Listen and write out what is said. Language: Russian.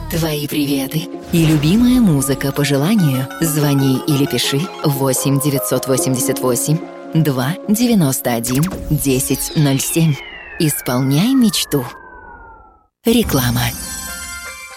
Твои приветы и любимая музыка по желанию. Звони или пиши 8 988 2 91 10 07. Исполняй мечту. Реклама.